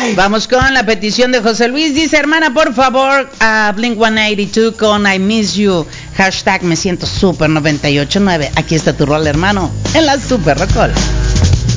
Vamos con la petición de José Luis. Dice, hermana, por favor, a Blink-182 con I Miss You. Hashtag me siento super 98.9. Aquí está tu rol, hermano, en la Super Rocola.